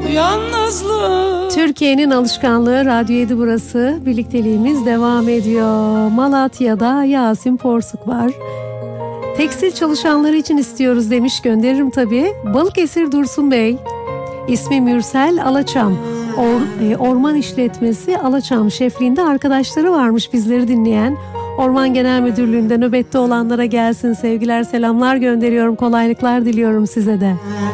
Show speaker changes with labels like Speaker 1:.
Speaker 1: yalnızlık.
Speaker 2: Türkiye'nin alışkanlığı Radyo 7 burası. Birlikteliğimiz devam ediyor. Malatya'da Yasin Porsuk var. Tekstil çalışanları için istiyoruz demiş, gönderirim tabii. Balıkesir Dursun Bey. İsmi Mürsel Alaçam. Orman işletmesi Alaçam şefliğinde arkadaşları varmış bizleri dinleyen. Orman Genel Müdürlüğü'nde nöbette olanlara gelsin sevgiler selamlar gönderiyorum, kolaylıklar diliyorum size de.